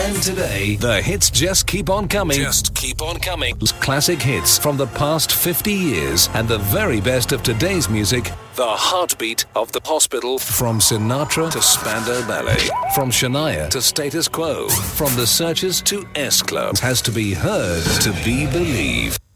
And today, the hits just keep on coming. Just keep on coming. Classic hits from the past 50 years and the very best of today's music. The heartbeat of the hospital. From Sinatra to Spandau Ballet. From Shania to Status Quo. From The Searchers to S Club. Has to be heard to be believed.